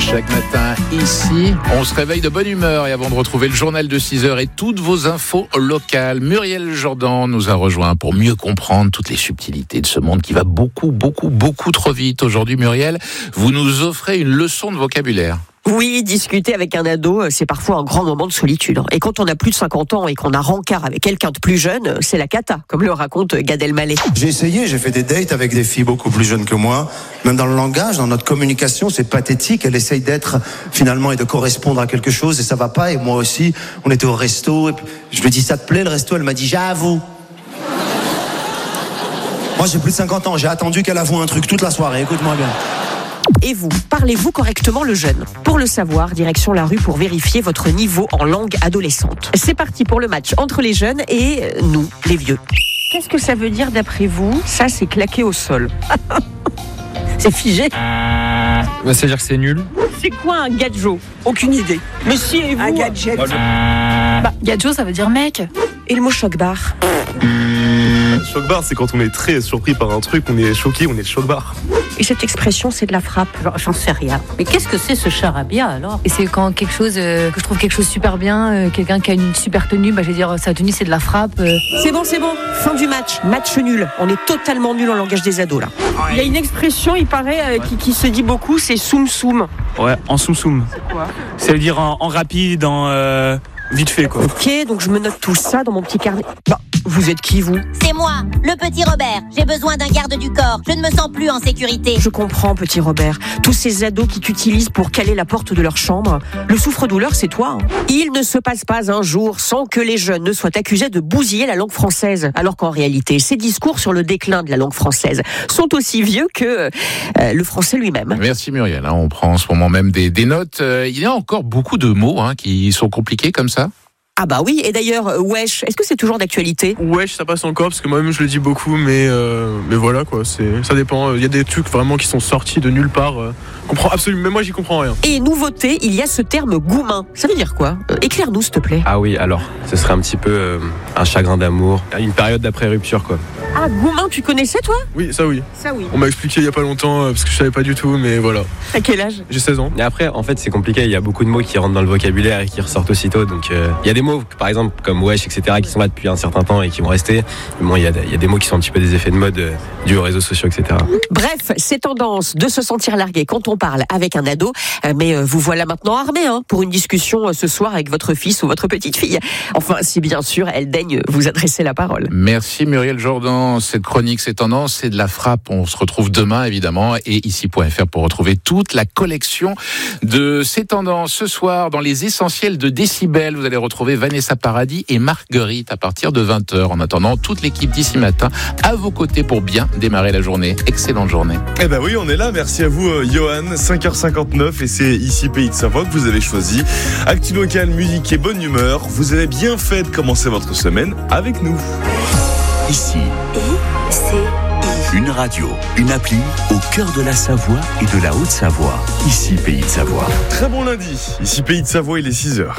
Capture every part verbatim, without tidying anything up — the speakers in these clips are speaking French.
Chaque matin, ici, on se réveille de bonne humeur et avant de retrouver le journal de six heures et toutes vos infos locales, Muriel Jourdan nous a rejoint pour mieux comprendre toutes les subtilités de ce monde qui va beaucoup, beaucoup, beaucoup trop vite. Aujourd'hui, Muriel, vous nous offrez une leçon de vocabulaire. Oui, discuter avec un ado, c'est parfois un grand moment de solitude. Et quand on a plus de cinquante ans et qu'on a rencard avec quelqu'un de plus jeune, c'est la cata, comme le raconte Gad Elmaleh. J'ai essayé, j'ai fait des dates avec des filles beaucoup plus jeunes que moi. Même dans le langage, dans notre communication, c'est pathétique. Elle essaye d'être, finalement, et de correspondre à quelque chose, et ça va pas. Et moi aussi, on était au resto, et je lui ai dit, ça te plaît le resto? Elle m'a dit, j'avoue. Moi, j'ai plus de cinquante ans, j'ai attendu qu'elle avoue un truc toute la soirée, écoute-moi bien. Et vous, parlez-vous correctement le jeune? Pour le savoir, direction la rue pour vérifier votre niveau en langue adolescente. C'est parti pour le match entre les jeunes et nous, les vieux. Qu'est-ce que ça veut dire d'après vous? Ça, c'est claqué au sol. C'est figé. Bah, ça veut dire que c'est nul. C'est quoi un gadjo? Aucune idée. Mais si, et vous? Un gadget. Bah, gadjo, ça veut dire mec. Et le mot choc-bar? Choc-bar, c'est quand on est très surpris par un truc, on est choqué, on est choc-bar. Et cette expression, c'est de la frappe? J'en sais rien. Mais qu'est-ce que c'est ce charabia alors? Et c'est quand quelque chose, euh, que je trouve quelque chose super bien, euh, quelqu'un qui a une super tenue, bah je vais dire sa tenue c'est de la frappe. Euh. C'est bon, c'est bon. Fin du match. Match nul. On est totalement nul en langage des ados là. Il y a une expression, il paraît, euh, qui, qui se dit beaucoup, c'est soum soum. Ouais, en soum soum. C'est quoi? Ça veut dire en, en rapide, en euh, vite fait quoi. Ok, donc je me note tout ça dans mon petit carnet. Bah, vous êtes qui vous? C'est moi, le petit Robert. J'ai besoin d'un garde du corps. Je ne me sens plus en sécurité. Je comprends, petit Robert. Tous ces ados qui t'utilisent pour caler la porte de leur chambre. Le souffre-douleur, c'est toi. Hein. Il ne se passe pas un jour sans que les jeunes ne soient accusés de bousiller la langue française. Alors qu'en réalité, ces discours sur le déclin de la langue française sont aussi vieux que euh, le français lui-même. Merci Muriel. On prend en ce moment même des, des notes. Il y a encore beaucoup de mots hein, qui sont compliqués comme ça. Ah bah oui, et d'ailleurs, wesh, est-ce que c'est toujours d'actualité? Wesh, ça passe encore, parce que moi-même je le dis beaucoup, mais, euh, mais voilà quoi, c'est, ça dépend. Il y a des trucs vraiment qui sont sortis de nulle part. Euh, comprends absolument, même moi j'y comprends rien. Et nouveauté, il y a ce terme goumin. Ça veut dire quoi? euh, Éclaire-nous s'il te plaît. Ah oui, alors, ce serait un petit peu euh, un chagrin d'amour, une période d'après-rupture quoi. Ah, goumin, tu connaissais toi? Oui, ça oui. Ça oui. On m'a expliqué il y a pas longtemps, euh, parce que je savais pas du tout, mais voilà. À quel âge? J'ai seize ans. Et après, en fait, c'est compliqué, il y a beaucoup de mots qui rentrent dans le vocabulaire et qui ressortent aussitôt, donc euh, il y a des mots, par exemple, comme wesh, et cetera, qui sont là depuis un certain temps et qui vont rester. Mais bon, il y a, il y a des mots qui sont un petit peu des effets de mode euh, dus aux réseaux sociaux, et cetera. Bref, c'est tendance de se sentir largué quand on parle avec un ado, euh, mais euh, vous voilà maintenant armé hein, pour une discussion euh, ce soir avec votre fils ou votre petite fille. Enfin, si bien sûr, elle daigne vous adresser la parole. Merci Muriel Jourdan. Cette chronique, c'est tendance, c'est de la frappe. On se retrouve demain évidemment et ici point f r pour retrouver toute la collection de ces tendances. Ce soir, dans les essentiels de Décibel, vous allez retrouver Vanessa Paradis et Marguerite à partir de vingt heures. En attendant, toute l'équipe d'ici matin à vos côtés pour bien démarrer la journée. Excellente journée. Eh ben oui, on est là. Merci à vous, euh, Johan. cinq heures cinquante-neuf et c'est ici Pays de Savoie que vous avez choisi. Actu local, musique et bonne humeur. Vous avez bien fait de commencer votre semaine avec nous. Ici, une radio, une appli au cœur de la Savoie et de la Haute-Savoie. Ici Pays de Savoie. Très bon lundi. Ici Pays de Savoie, il est six heures.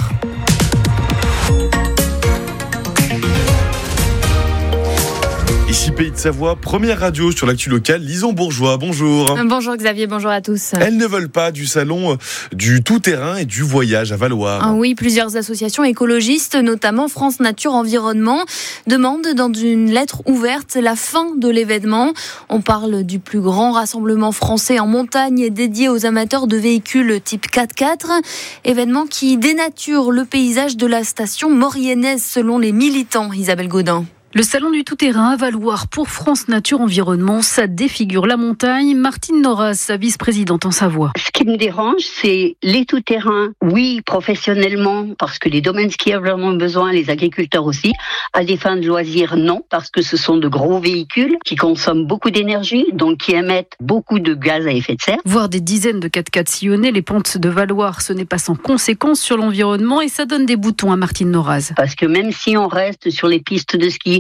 Ici Pays de Savoie, première radio sur l'actu locale, Lison Bourgeois, bonjour. Bonjour Xavier, bonjour à tous. Elles ne veulent pas du salon du tout-terrain et du voyage à Valloire. Ah oui, plusieurs associations écologistes, notamment France Nature Environnement, demandent dans une lettre ouverte la fin de l'événement. On parle du plus grand rassemblement français en montagne dédié aux amateurs de véhicules type quatre-quatre. Événement qui dénature le paysage de la station mauriennaise selon les militants. Isabelle Gaudin. Le salon du tout-terrain à Valloire pour France Nature Environnement, ça défigure la montagne. Martine Noras, sa vice-présidente en Savoie. Ce qui me dérange, c'est les tout-terrains, oui, professionnellement, parce que les domaines skiables en ont besoin, les agriculteurs aussi. À des fins de loisirs, non, parce que ce sont de gros véhicules qui consomment beaucoup d'énergie, donc qui émettent beaucoup de gaz à effet de serre. Voir des dizaines de quatre-quatre sillonner les pentes de Valloire, ce n'est pas sans conséquence sur l'environnement et ça donne des boutons à Martine Noras. Parce que même si on reste sur les pistes de ski,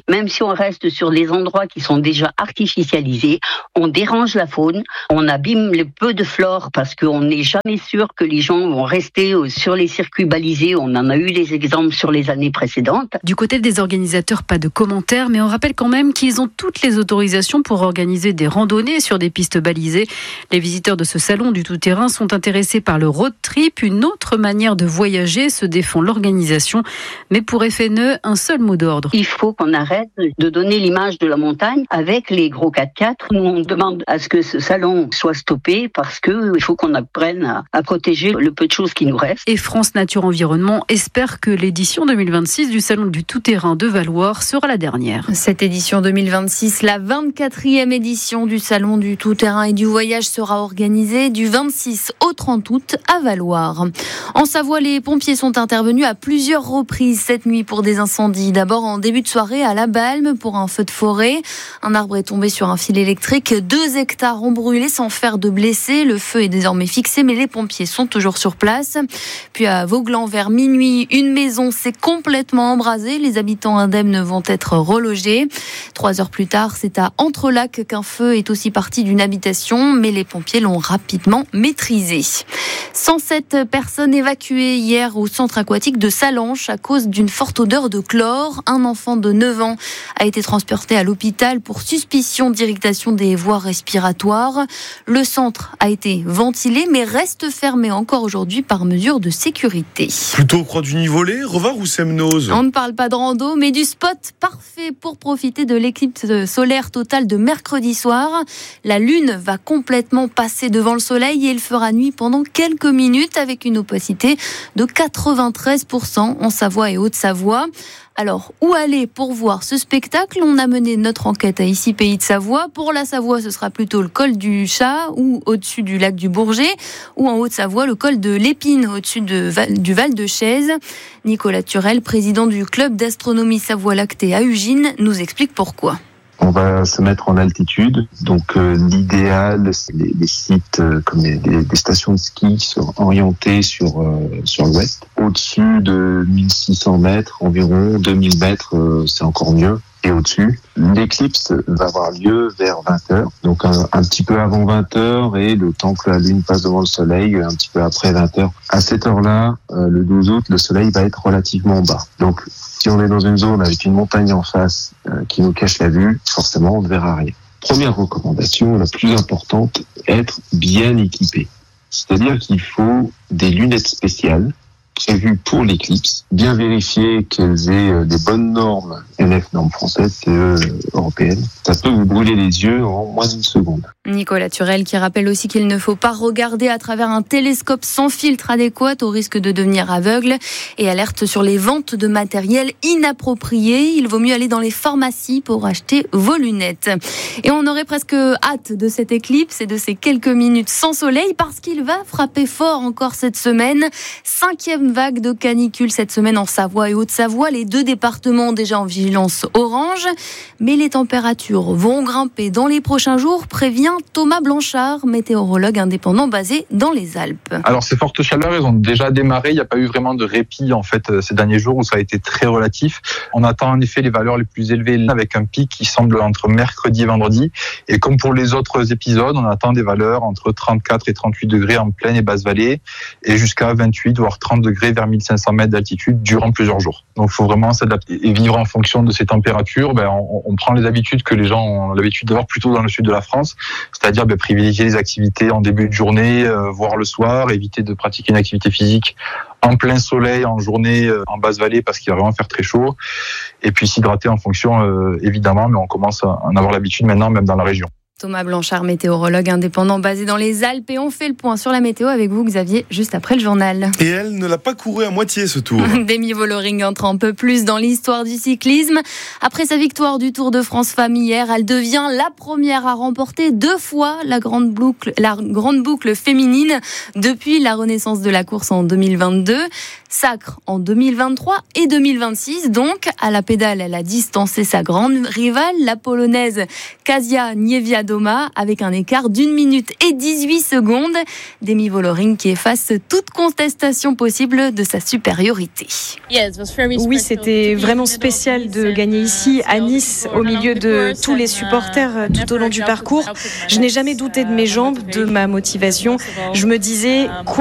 même si on reste sur des endroits qui sont déjà artificialisés, on dérange la faune, on abîme le peu de flore parce qu'on n'est jamais sûr que les gens vont rester sur les circuits balisés. On en a eu des exemples sur les années précédentes. Du côté des organisateurs, pas de commentaires, mais on rappelle quand même qu'ils ont toutes les autorisations pour organiser des randonnées sur des pistes balisées. Les visiteurs de ce salon du tout-terrain sont intéressés par le road trip, une autre manière de voyager, se défend l'organisation. Mais pour F N E, un seul mot d'ordre. Il faut qu'on arrête de donner l'image de la montagne avec les gros quatre-quatre. Nous, on demande à ce que ce salon soit stoppé parce qu'il faut qu'on apprenne à, à protéger le peu de choses qui nous restent. Et France Nature Environnement espère que l'édition deux mille vingt-six du salon du tout-terrain de Valloire sera la dernière. Cette édition deux mille vingt-six, la vingt-quatrième édition du salon du tout-terrain et du voyage sera organisée du vingt-six au trente août à Valloire. En Savoie, les pompiers sont intervenus à plusieurs reprises cette nuit pour des incendies. D'abord en début de soirée à La Balme pour un feu de forêt. Un arbre est tombé sur un fil électrique. Deux hectares ont brûlé sans faire de blessés. Le feu est désormais fixé, mais les pompiers sont toujours sur place. Puis à Vauglan, vers minuit, une maison s'est complètement embrasée. Les habitants indemnes vont être relogés. Trois heures plus tard, c'est à Entrelacs qu'un feu est aussi parti d'une habitation, mais les pompiers l'ont rapidement maîtrisé. cent sept personnes évacuées hier au centre aquatique de Salanches à cause d'une forte odeur de chlore. Un enfant de neuf ans a été transporté à l'hôpital pour suspicion d'irritation des voies respiratoires. Le centre a été ventilé mais reste fermé encore aujourd'hui par mesure de sécurité. Plutôt au croix du Nivolé, Revard ou Semnoz ? On ne parle pas de rando mais du spot parfait pour profiter de l'éclipse solaire totale de mercredi soir. La lune va complètement passer devant le soleil et il fera nuit pendant quelques minutes avec une opacité de quatre-vingt-treize pour cent en Savoie et Haute-Savoie. Alors, où aller pour voir ce spectacle ? On a mené notre enquête à Ici Pays de Savoie. Pour la Savoie, ce sera plutôt le col du Chat ou au-dessus du lac du Bourget, ou en Haute-Savoie, le col de l'Épine au-dessus de Val, du Val de Chaise. Nicolas Turel, président du club d'astronomie Savoie Lactée à Ugine, nous explique pourquoi. On va se mettre en altitude, donc euh, l'idéal, c'est les, les sites euh, comme les, les, les stations de ski sont orientées sur euh, sur l'ouest. Au-dessus de mille six cents mètres, environ deux mille mètres, euh, c'est encore mieux. Et au-dessus, l'éclipse va avoir lieu vers vingt heures, donc un, un petit peu avant vingt heures et le temps que la lune passe devant le soleil, un petit peu après vingt heures. À cette heure-là, euh, le douze août, le soleil va être relativement bas. Donc, si on est dans une zone avec une montagne en face euh, qui nous cache la vue, forcément, on ne verra rien. Première recommandation, la plus importante, être bien équipé. C'est-à-dire qu'il faut des lunettes spéciales prévues pour l'éclipse, bien vérifier qu'elles aient des bonnes normes, N F normes françaises, C E européennes. Ça peut vous brûler les yeux en moins d'une seconde. Nicolas Turel qui rappelle aussi qu'il ne faut pas regarder à travers un télescope sans filtre adéquat au risque de devenir aveugle et alerte sur les ventes de matériel inapproprié. Il vaut mieux aller dans les pharmacies pour acheter vos lunettes. Et on aurait presque hâte de cette éclipse et de ces quelques minutes sans soleil parce qu'il va frapper fort encore cette semaine. Cinquième vague de canicule cette semaine en Savoie et Haute-Savoie, les deux départements déjà en vigilance orange. Mais les températures vont grimper dans les prochains jours, prévient Thomas Blanchard, météorologue indépendant basé dans les Alpes. Alors ces fortes chaleurs, elles ont déjà démarré. Il n'y a pas eu vraiment de répit en fait ces derniers jours où ça a été très relatif. On attend en effet les valeurs les plus élevées avec un pic qui semble entre mercredi et vendredi. Et comme pour les autres épisodes, on attend des valeurs entre trente-quatre et trente-huit degrés en plaine et basse vallée et jusqu'à vingt-huit voire trente degrés vers mille cinq cents mètres d'altitude durant plusieurs jours. Donc il faut vraiment s'adapter et vivre en fonction de ces températures. Ben, on, on prend les habitudes que les gens ont l'habitude d'avoir plutôt dans le sud de la France, c'est-à-dire ben, privilégier les activités en début de journée, euh, voire le soir, éviter de pratiquer une activité physique en plein soleil, en journée, euh, en basse vallée parce qu'il va vraiment faire très chaud, et puis s'hydrater en fonction euh, évidemment, mais on commence à en avoir l'habitude maintenant même dans la région. Thomas Blanchard, météorologue indépendant basé dans les Alpes. Et on fait le point sur la météo avec vous, Xavier, juste après le journal. Et elle ne l'a pas couru à moitié, ce tour. Demi Vollering entre un peu plus dans l'histoire du cyclisme. Après sa victoire du Tour de France Femmes hier, elle devient la première à remporter deux fois la grande boucle, la grande boucle féminine depuis la renaissance de la course en deux mille vingt-deux. Sacre en deux mille vingt-trois et deux mille vingt-six. Donc, à la pédale, elle a distancé sa grande rivale, la polonaise Kasia Niewiadoma, avec un écart d'une minute et dix-huit secondes. Demi Vollering qui efface toute contestation possible de sa supériorité. Oui, c'était vraiment spécial de gagner ici, à Nice, au milieu de tous les supporters tout au long du parcours. Je n'ai jamais douté de mes jambes, de ma motivation. Je me disais, quoi